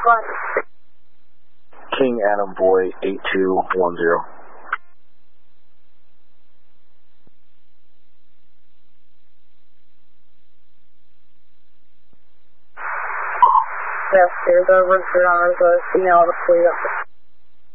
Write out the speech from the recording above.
What? King Adam Boy 8210. Yes, here's over. Turn on the email to please.